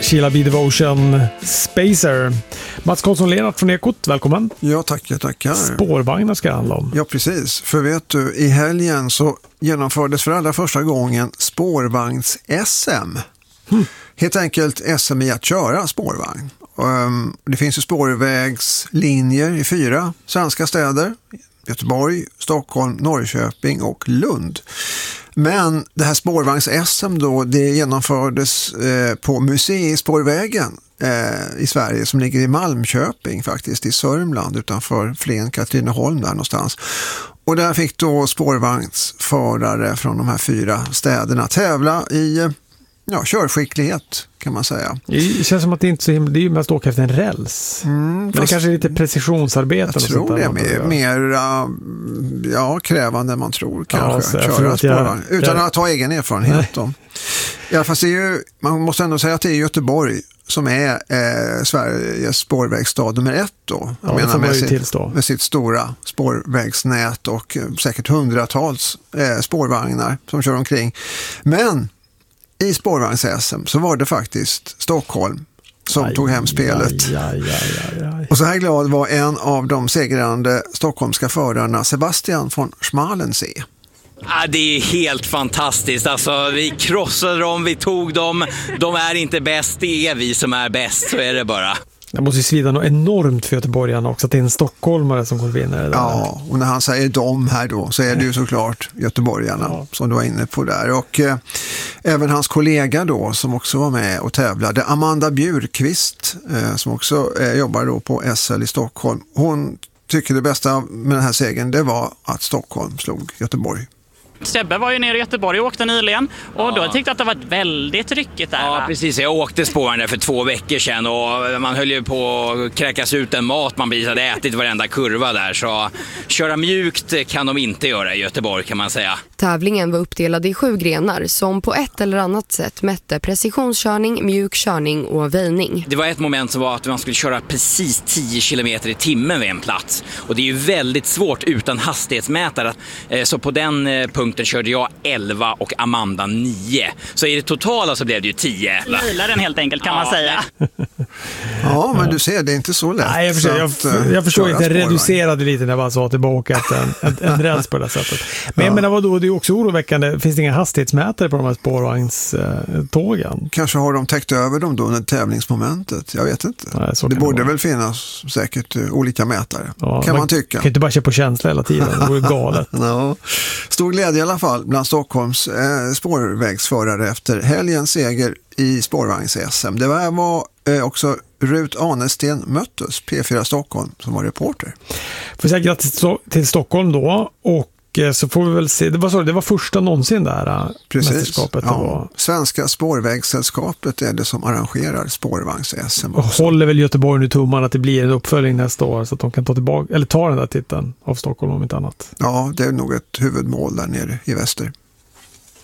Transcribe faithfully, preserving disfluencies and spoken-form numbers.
Sheila B. Devotion, Spacer. Mats Karlsson-Lennart från Ekot, välkommen. Ja, tackar, tackar. Spårvagnar ska det handla om. Ja, precis. För vet du, i helgen så genomfördes för allra första gången spårvagns-S M. Hmm. Helt enkelt S M i att köra spårvagn. Um, det finns ju spårvägslinjer i fyra svenska städer. Göteborg, Stockholm, Norrköping och Lund. Men det här spårvagns-S M då, det genomfördes eh, på Museispårvägen eh, i Sverige som ligger i Malmköping faktiskt, i Sörmland utanför Flen, Katrineholm där någonstans. Och där fick då spårvagnsförare från de här fyra städerna tävla i ja, körskicklighet kan man säga. Det känns som att det inte är så himla, det är ju mest åka efter en räls. Mm, Men det kanske är lite precisionsarbete. Jag tror sånt det är mer, mer ja, krävande än man tror kanske. Ja, köra spårvagn. Jag, utan jag, att ha egen erfarenhet. Om. Ja, fast det är ju, man måste ändå säga att det är Göteborg som är eh, Sveriges spårvägsstad nummer ett då. Jag ja, menar med sitt, tillstå. med sitt stora spårvägsnät och eh, säkert hundratals eh, spårvagnar som kör omkring. Men i spårvagns-S M så var det faktiskt Stockholm som aj, tog hem spelet. Aj, aj, aj, aj, aj. Och så här glad var en av de segrande stockholmska förarna, Sebastian von Schmalensee. Ja, det är helt fantastiskt. Alltså, vi krossade dem, vi tog dem. De är inte bäst, det är vi som är bäst, så är det bara. Det måste ju svida något enormt för göteborgarna också att det är en stockholmare som går vinna det där. Ja, och när han säger de här då så är det ju såklart göteborgarna ja. Som du var inne på där. Och eh, även hans kollega då som också var med och tävlade, Amanda Bjurqvist eh, som också eh, jobbar då på S L i Stockholm. Hon tycker det bästa med den här segern det var att Stockholm slog Göteborg. Sebbe var ju nere i Göteborg och åkte nyligen och ja. Då tyckte jag att det var väldigt ryckigt där. Ja, va? precis. Jag åkte spåren där för två veckor sedan och man höll ju på att kräkas ut en mat man precis hade ätit varenda kurva där. Så köra mjukt kan de inte göra i Göteborg kan man säga. Tävlingen var uppdelad i sju grenar som på ett eller annat sätt mätte precisionskörning, mjukkörning och väjning. Det var ett moment som var att man skulle köra precis tio kilometer i timmen vid en plats. Och det är ju väldigt svårt utan hastighetsmätare. Så på den punkten körde jag elva och Amanda nio. Så i det totala så blev det ju tio. Gillar den helt enkelt kan ja. man säga. Ja, men du ser, det är inte så lätt. Nej, jag förstår, jag, jag, jag förstår inte, jag reducerade lite när jag bara sa tillbaka en, en, en räls på det sättet. Men ja. jag menar vadå, det är också oroväckande. Finns det inga hastighetsmätare på de här spårvagnstågen? Kanske har de täckt över dem då under tävlingsmomentet. Jag vet inte. Nej, det borde det väl finnas säkert olika mätare. Ja, kan man, man tycka. Kan inte bara köra på känsla hela tiden. Det vore galet. no. Stor glädje i alla fall bland Stockholms eh, spårvägsförare efter helgens seger i spårvagns-S M. Det var, var eh, också Rut Anesten Möttes, P fyra Stockholm, som var reporter. Får säga grattis till Stockholm då och så får vi väl se, det var, så, det var första någonsin där mästerskapet. Ja. Var. Svenska spårvägssällskapet är det som arrangerar spårvagns-S M. Och håller väl Göteborg nu tummarna att det blir en uppföljning nästa år så att de kan ta tillbaka, eller ta den där titeln av Stockholm om inte annat. Ja, det är nog ett huvudmål där nere i väster.